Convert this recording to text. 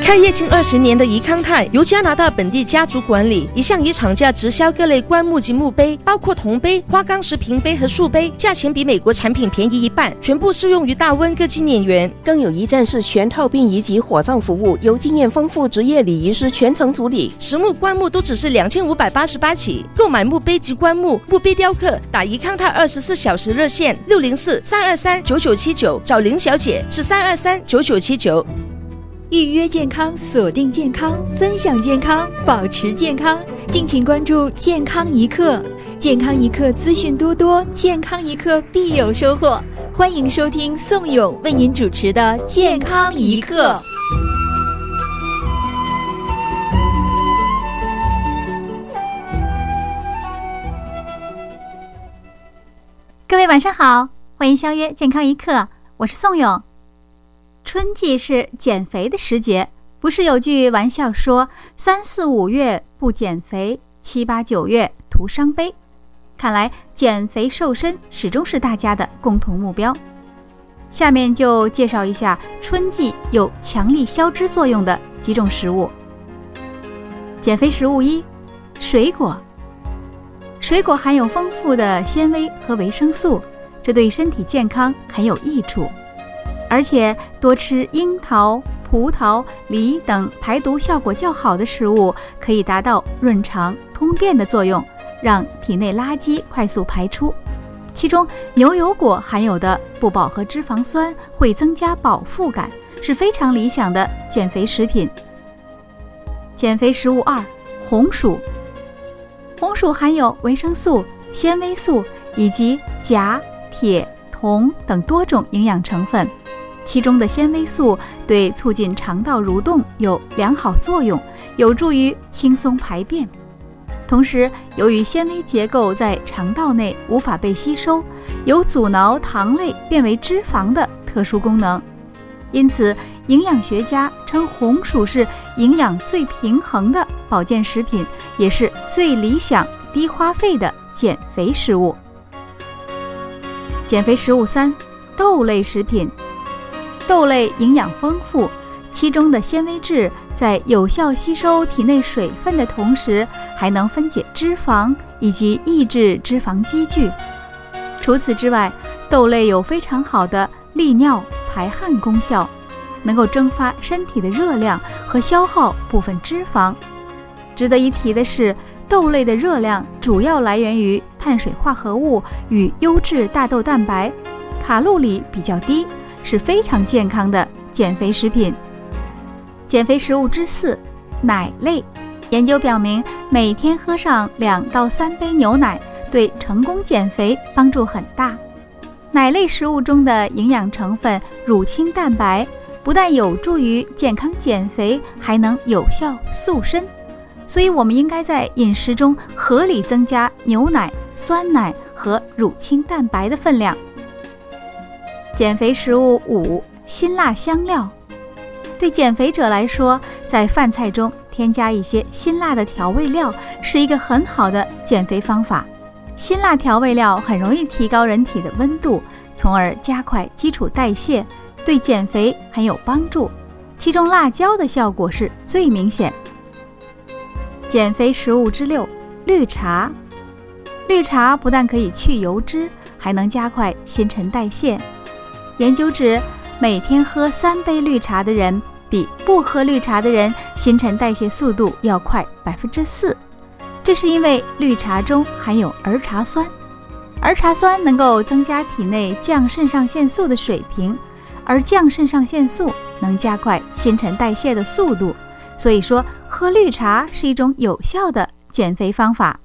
开业近20年的宜康泰由加拿大本地家族管理，一向以厂价直销各类棺木及墓碑，包括铜杯、花岗石瓶杯和塑杯，价钱比美国产品便宜一半，全部适用于大温各纪念园。 更有一站式全套殡仪及火葬服务，由经验丰富职业礼仪师全程处理。 实木棺木都只是2588起，购买墓碑及棺木、墓碑雕刻，打宜康泰24小时热线604-323-9979，找林小姐是323-9979。 预约健康，锁定健康，分享健康，保持健康。敬请关注健康一刻，健康一刻资讯多多，健康一刻必有收获。欢迎收听宋勇为您主持的健康一刻。 各位晚上好，欢迎相约健康一刻，我是宋勇。春季是减肥的时节，不是有句玩笑说3、4、5月不减肥，7、8、9月徒伤悲。看来减肥瘦身始终是大家的共同目标。下面就介绍一下春季有强力消脂作用的几种食物。减肥食物1：水果。水果含有丰富的纤维和维生素，这对身体健康很有益处。而且多吃樱桃、葡萄、梨等排毒效果较好的食物，可以达到润肠通便的作用，让体内垃圾快速排出。其中牛油果含有的不饱和脂肪酸会增加饱腹感，是非常理想的减肥食品。减肥食物2：红薯。红薯含有维生素、纤维素以及钾、铁、铜等多种营养成分，其中的纤维素对促进肠道蠕动有良好作用，有助于轻松排便。同时，由于纤维结构在肠道内无法被吸收，有阻挠糖类变为脂肪的特殊功能，因此营养学家称红薯是营养最平衡的保健食品，也是最理想低花费的减肥食物。减肥食物3：豆类食品。豆类营养丰富，其中的纤维质在有效吸收体内水分的同时，还能分解脂肪以及抑制脂肪积聚。除此之外，豆类有非常好的利尿排汗功效，能够蒸发身体的热量和消耗部分脂肪。值得一提的是，豆类的热量主要来源于碳水化合物与优质大豆蛋白，卡路里比较低，是非常健康的减肥食品。减肥食物之4：奶类。研究表明，每天喝上2到3杯牛奶，对成功减肥帮助很大。奶类食物中的营养成分乳清蛋白，不但有助于健康减肥，还能有效塑身。所以我们应该在饮食中合理增加牛奶、酸奶和乳清蛋白的分量。减肥食物5：辛辣香料。对减肥者来说，在饭菜中添加一些辛辣的调味料是一个很好的减肥方法。辛辣调味料很容易提高人体的温度，从而加快基础代谢，对减肥很有帮助。其中辣椒的效果是最明显。减肥食物之6：绿茶。绿茶不但可以去油脂，还能加快新陈代谢。研究指，每天喝3杯绿茶的人，比不喝绿茶的人新陈代谢速度要快4%。这是因为绿茶中含有儿茶酸，儿茶酸能够增加体内降肾上腺素的水平，而降肾上腺素能加快新陈代谢的速度，所以说喝绿茶是一种有效的减肥方法。